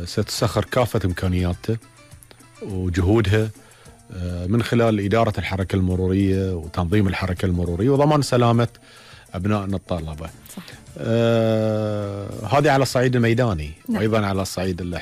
ستسخر كافة إمكانياتها وجهودها من خلال إدارة الحركة المرورية وتنظيم الحركة المرورية وضمان سلامة أبنائنا الطلبة. صح. هذه على الصعيد الميداني. نعم. وأيضا على الصعيد